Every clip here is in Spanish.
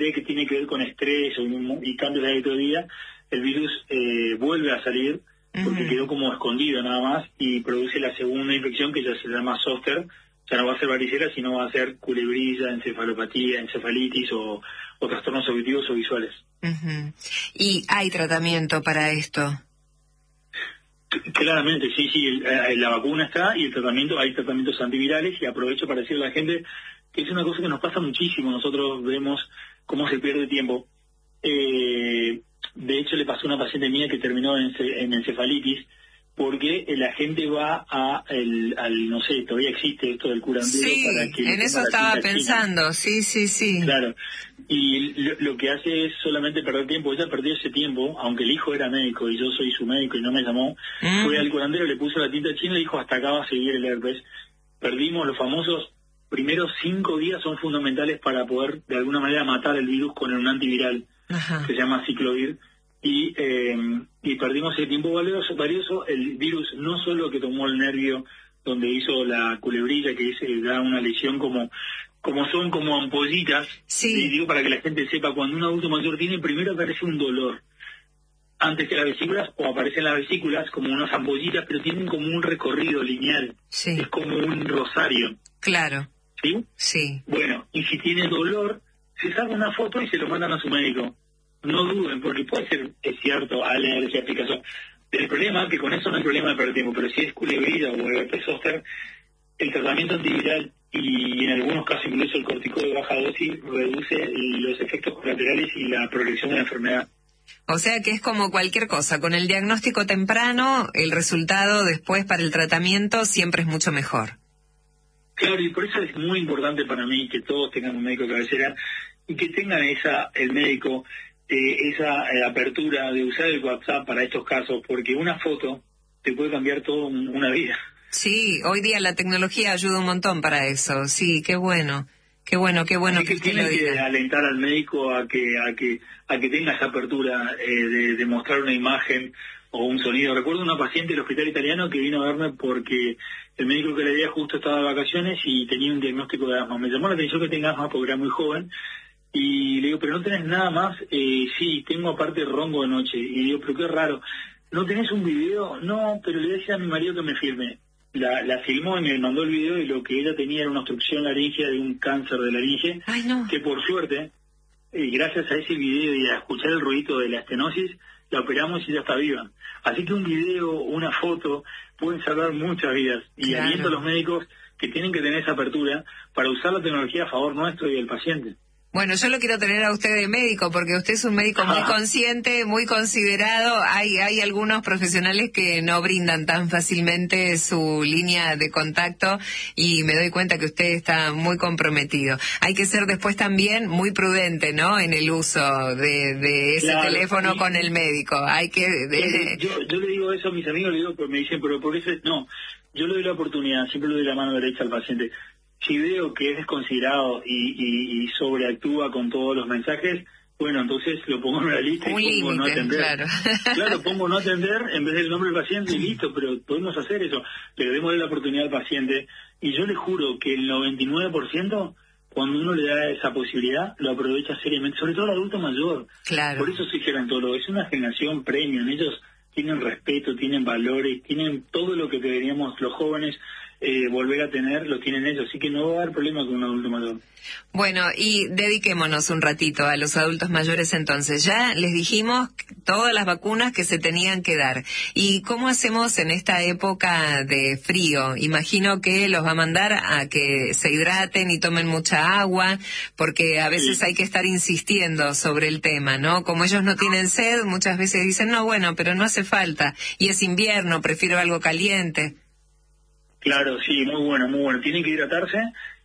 cree que tiene que ver con estrés y cambios de hábito de vida, el virus vuelve a salir porque quedó como escondido nada más y produce la segunda infección que ya se llama zóster. Ya no va a ser varicela, sino va a ser culebrilla, encefalopatía, encefalitis o trastornos auditivos o visuales. ¿Y hay tratamiento para esto? Claramente, sí, la vacuna está y el tratamiento, hay tratamientos antivirales, y aprovecho para decirle a la gente que es una cosa que nos pasa muchísimo. Nosotros vemos cómo se pierde tiempo. De hecho, le pasó a una paciente mía que terminó en encefalitis, porque la gente va al no sé, todavía existe esto del curandero. Sí, para que en eso estaba pensando, sí. Claro, y lo que hace es solamente perder tiempo. Ella perdió ese tiempo, aunque el hijo era médico y yo soy su médico y no me llamó. Fue al curandero, le puso la tinta china y le dijo, hasta acá va a seguir el herpes. Perdimos los famosos primeros 5 días, son fundamentales para poder de alguna manera matar el virus con un antiviral que se llama ciclovir. Y perdimos ese tiempo valioso. El virus no solo que tomó el nervio donde hizo la culebrilla, que da una lesión como son como ampollitas, y digo para que la gente sepa, cuando un adulto mayor tiene, primero aparece un dolor antes que las vesículas, o aparecen las vesículas como unas ampollitas, pero tienen como un recorrido lineal, es como un rosario. Claro. ¿Sí? Sí. Bueno, y si tiene dolor, se saca una foto y se lo mandan a su médico. No duden, porque puede ser, es cierto, alergia, picazón. El problema es que con eso no hay problema de perder tiempo, pero si es culebrilla o herpes zóster, el tratamiento antiviral y en algunos casos incluso el corticoide de baja dosis reduce los efectos colaterales y la progresión de la enfermedad. O sea que es como cualquier cosa, con el diagnóstico temprano, el resultado después para el tratamiento siempre es mucho mejor. Claro, y por eso es muy importante para mí que todos tengan un médico de cabecera y que tengan el médico esa apertura de usar el WhatsApp para estos casos, porque una foto te puede cambiar toda una vida. Sí, hoy día la tecnología ayuda un montón para eso. Sí, qué bueno que usted lo diga. Que alentar al médico a que tenga esa apertura de mostrar una imagen o un sonido. Recuerdo una paciente del hospital italiano que vino a verme porque el médico que le veía justo estaba de vacaciones y tenía un diagnóstico de asma. Me llamó la atención que tenga asma porque era muy joven. Y le digo, ¿pero no tenés nada más? Sí, tengo aparte ronco de noche. Y le digo, pero qué raro. ¿No tenés un video? No, pero le decía a mi marido que me filme. La filmó y me mandó el video, y lo que ella tenía era una obstrucción laringea de un cáncer de laringe. Ay, no. Que por suerte, gracias a ese video y a escuchar el ruido de la estenosis, la operamos y ya está viva. Así que un video, una foto, pueden salvar muchas vidas. Y aliento a los médicos que tienen que tener esa apertura para usar la tecnología a favor nuestro y del paciente. Bueno, yo lo quiero tener a usted de médico, porque usted es un médico muy consciente, muy considerado. Hay algunos profesionales que no brindan tan fácilmente su línea de contacto, y me doy cuenta que usted está muy comprometido. Hay que ser después también muy prudente, ¿no?, en el uso de ese teléfono con el médico. Hay que... Yo le digo eso a mis amigos, le digo, me dicen, pero por eso... No, yo le doy la oportunidad, siempre le doy la mano derecha al paciente. Si veo que es desconsiderado y sobreactúa con todos los mensajes, bueno, entonces lo pongo en una lista y pongo no atender. Claro, pongo no atender en vez del nombre del paciente y listo, pero podemos hacer eso. Pero démosle la oportunidad al paciente, y yo le juro que el 99%, cuando uno le da esa posibilidad, lo aprovecha seriamente, sobre todo el adulto mayor. Claro. Por eso soy gerontólogo, es una generación premium, ellos tienen respeto, tienen valores, tienen todo lo que deberíamos los jóvenes volver a tener, lo tienen ellos, así que no va a haber problema con un adulto mayor. Bueno, y dediquémonos un ratito a los adultos mayores entonces. Ya les dijimos todas las vacunas que se tenían que dar. ¿Y cómo hacemos en esta época de frío? Imagino que los va a mandar a que se hidraten y tomen mucha agua, porque a veces hay que estar insistiendo sobre el tema, ¿no? Como ellos no tienen sed, muchas veces dicen, no, bueno, pero no hace falta. Y es invierno, prefiero algo caliente. Claro, sí, muy bueno. Tienen que hidratarse,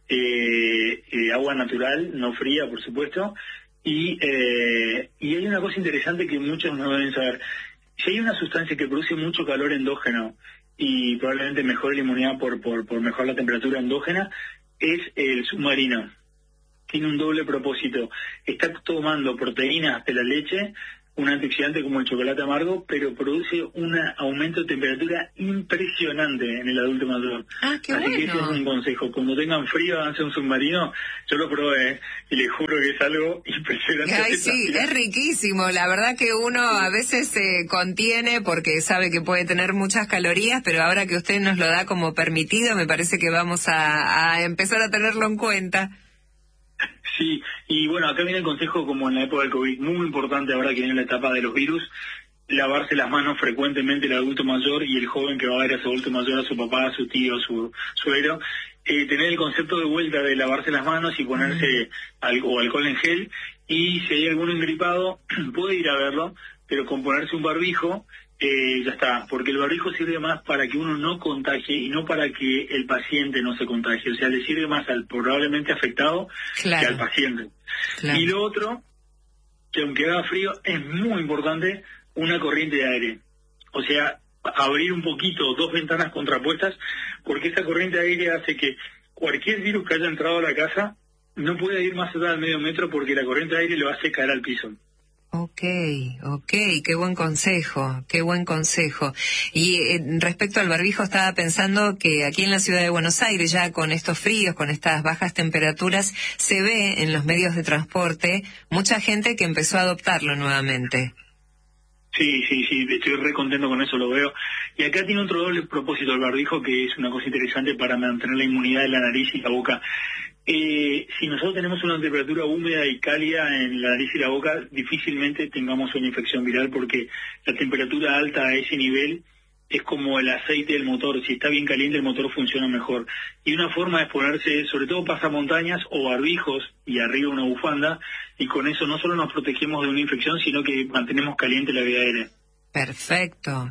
agua natural, no fría, por supuesto. Y hay una cosa interesante que muchos no deben saber. Si hay una sustancia que produce mucho calor endógeno y probablemente mejore la inmunidad por mejorar la temperatura endógena, es el submarino. Tiene un doble propósito. Está tomando proteínas de la leche, un antioxidante como el chocolate amargo, pero produce un aumento de temperatura impresionante en el adulto mayor. Qué Así bueno. que ese es un consejo. Cuando tengan frío, háganse un submarino. Yo lo probé y les juro que es algo impresionante. Ay, sí, es riquísimo. La verdad que uno a veces se contiene porque sabe que puede tener muchas calorías, pero ahora que usted nos lo da como permitido, me parece que vamos a empezar a tenerlo en cuenta. Sí, y bueno, acá viene el consejo como en la época del COVID, muy importante ahora que viene la etapa de los virus, lavarse las manos frecuentemente el adulto mayor y el joven que va a ver a su adulto mayor, a su papá, a su tío, a su suegro, tener el concepto de vuelta de lavarse las manos y ponerse alcohol en gel, y si hay alguno engripado, puede ir a verlo, pero con ponerse un barbijo, ya está, porque el barbijo sirve más para que uno no contagie y no para que el paciente no se contagie, o sea, le sirve más al probablemente afectado que al paciente. Claro. Y lo otro, que aunque haga frío, es muy importante una corriente de aire, o sea, abrir un poquito 2 ventanas contrapuestas, porque esa corriente de aire hace que cualquier virus que haya entrado a la casa no pueda ir más allá del medio metro, porque la corriente de aire lo hace caer al piso. Okay, qué buen consejo. Y respecto al barbijo, estaba pensando que aquí en la ciudad de Buenos Aires, ya con estos fríos, con estas bajas temperaturas, se ve en los medios de transporte mucha gente que empezó a adoptarlo nuevamente. Sí, estoy re contento con eso, lo veo. Y acá tiene otro doble propósito el barbijo, que es una cosa interesante para mantener la inmunidad de la nariz y la boca. Si nosotros tenemos una temperatura húmeda y cálida en la nariz y la boca, difícilmente tengamos una infección viral, porque la temperatura alta a ese nivel es como el aceite del motor. Si está bien caliente, el motor funciona mejor. Y una forma es ponerse, sobre todo pasamontañas o barbijos, y arriba una bufanda, y con eso no solo nos protegemos de una infección, sino que mantenemos caliente la vía aérea. Perfecto.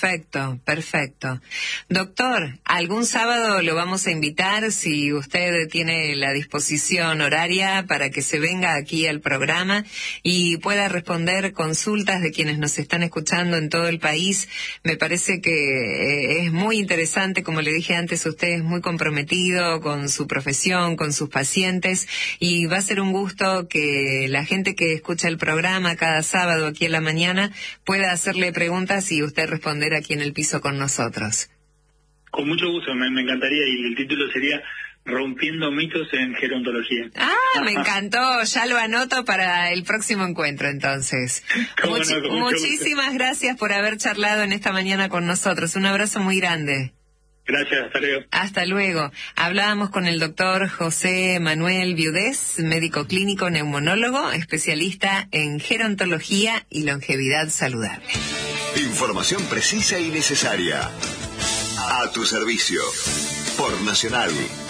Doctor, algún sábado lo vamos a invitar, si usted tiene la disposición horaria, para que se venga aquí al programa y pueda responder consultas de quienes nos están escuchando en todo el país. Me parece que es muy interesante, como le dije antes, usted es muy comprometido con su profesión, con sus pacientes, y va a ser un gusto que la gente que escucha el programa cada sábado aquí en la mañana pueda hacerle preguntas y usted responder aquí en el piso con nosotros. Con mucho gusto, me encantaría, y el título sería Rompiendo mitos en gerontología. Me encantó, ya lo anoto para el próximo encuentro entonces. Muchísimas gracias por haber charlado en esta mañana con nosotros, un abrazo muy grande. Gracias, hasta luego. Hasta luego. Hablábamos con el doctor José Manuel Viudés, médico clínico neumonólogo, especialista en gerontología y longevidad saludable. Información precisa y necesaria. A tu servicio. Por Nacional.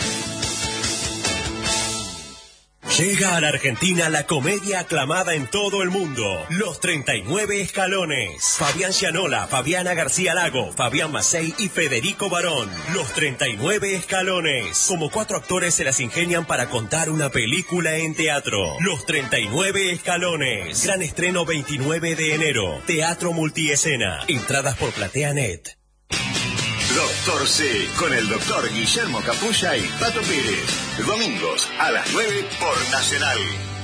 Llega a la Argentina la comedia aclamada en todo el mundo, Los 39 Escalones. Fabián Gianola, Fabiana García Lago, Fabián Macei y Federico Barón. Los 39 Escalones. Como 4 actores se las ingenian para contar una película en teatro. Los 39 Escalones. Gran estreno 29 de enero. Teatro multiescena. Entradas por PlateaNet. Doctor C, con el doctor Guillermo Capulla y Pato Pérez. Domingos a las 9 por Nacional.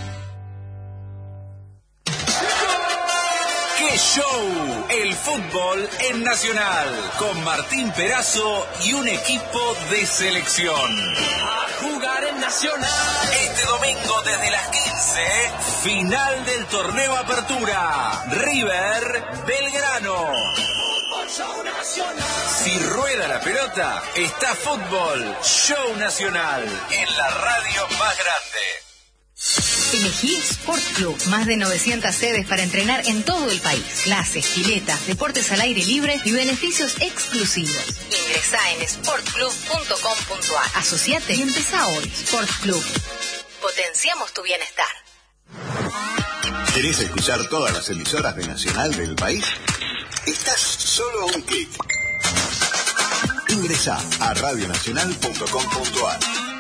¡Qué show! El fútbol en Nacional, con Martín Perazo y un equipo de selección. A jugar en Nacional. Este domingo desde las 15, final del torneo Apertura. River Belgrano. Show Nacional. Si rueda la pelota, está fútbol. Show Nacional, en la radio más grande. Elegí Sport Club. Más de 900 sedes para entrenar en todo el país. Clases, piletas, deportes al aire libre y beneficios exclusivos. Ingresá en sportclub.com.ar. Asociate y empezá hoy. Sport Club. Potenciamos tu bienestar. ¿Querés escuchar todas las emisoras de Nacional del país? Estás solo a un clic. Ingresá a radionacional.com.ar.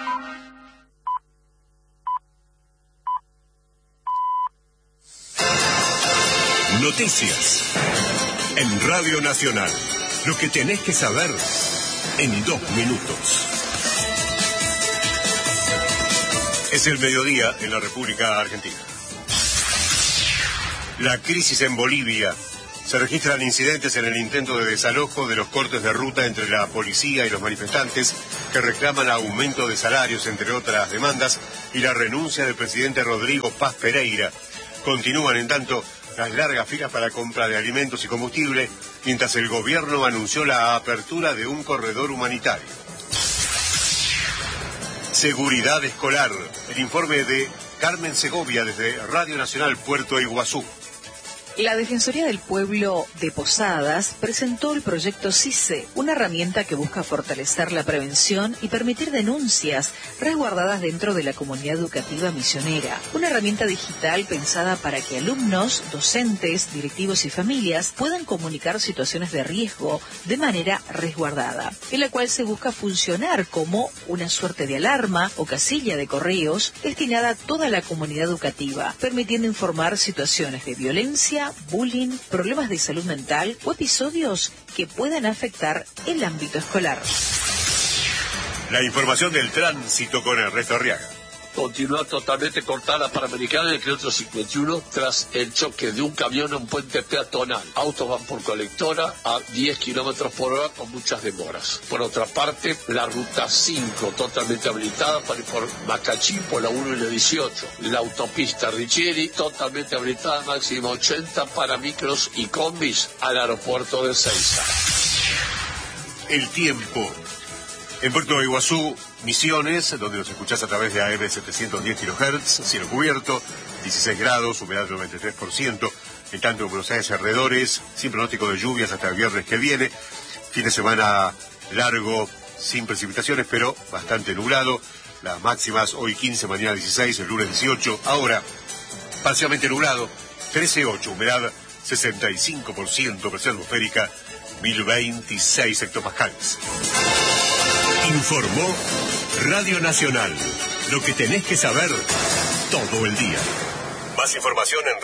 Noticias en Radio Nacional. Lo que tenés que saber en 2 minutos. Es el mediodía en la República Argentina. La crisis en Bolivia. Se registran incidentes en el intento de desalojo de los cortes de ruta entre la policía y los manifestantes que reclaman aumento de salarios, entre otras demandas, y la renuncia del presidente Rodrigo Paz Pereira. Continúan, en tanto, las largas filas para compra de alimentos y combustible, mientras el gobierno anunció la apertura de un corredor humanitario. Seguridad escolar. El informe de Carmen Segovia desde Radio Nacional Puerto Iguazú. La Defensoría del Pueblo de Posadas presentó el proyecto CICE, una herramienta que busca fortalecer la prevención y permitir denuncias resguardadas dentro de la comunidad educativa misionera. Una herramienta digital pensada para que alumnos, docentes, directivos y familias puedan comunicar situaciones de riesgo de manera resguardada, en la cual se busca funcionar como una suerte de alarma o casilla de correos destinada a toda la comunidad educativa, permitiendo informar situaciones de violencia, bullying, problemas de salud mental o episodios que puedan afectar el ámbito escolar. La información del tránsito con Ernesto Arriaga. Continúa totalmente cortada la Panamericana en el kilómetro 51 tras el choque de un camión en un puente peatonal. Autos van por colectora a 10 kilómetros por hora con muchas demoras. Por otra parte, la ruta 5 totalmente habilitada para ir por Macachí por la 1 y la 18. La autopista Richieri totalmente habilitada, máximo 80 para micros y combis al aeropuerto de Ezeiza. El tiempo. En Puerto Iguazú, Misiones, donde nos escuchás a través de AM 710 kHz, cielo cubierto, 16 grados, humedad del 93%, en tanto en Buenos Aires alrededores, sin pronóstico de lluvias hasta el viernes que viene, fin de semana largo, sin precipitaciones, pero bastante nublado, las máximas hoy 15, mañana 16, el lunes 18, ahora parcialmente nublado, 13,8, humedad 65%, presión atmosférica 1026 hectopascales. Informó Radio Nacional. Lo que tenés que saber todo el día. Más información en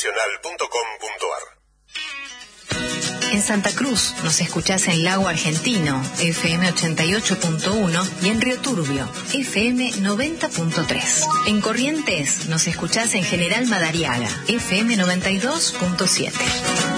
radionacional.com.ar. En Santa Cruz nos escuchás en Lago Argentino, FM 88.1, y en Río Turbio, FM 90.3. En Corrientes nos escuchás en General Madariaga, FM 92.7.